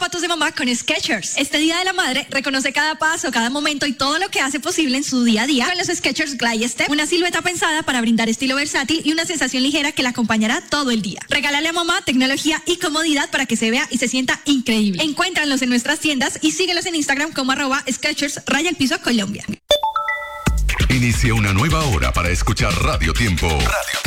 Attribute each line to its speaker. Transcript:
Speaker 1: fotos de mamá con Skechers. Este Día de la Madre reconoce cada paso, cada momento y todo lo que hace posible en su día a día con los Skechers Glide Step, una silueta pensada para brindar estilo versátil y una sensación ligera que la acompañará todo el día. Regálale a mamá tecnología y comodidad para que se vea y se sienta increíble. Encuéntralos en nuestras tiendas y síguelos en Instagram como @Skechers_Colombia.
Speaker 2: Inicia una nueva hora para escuchar Radio Tiempo. Radio Tiempo.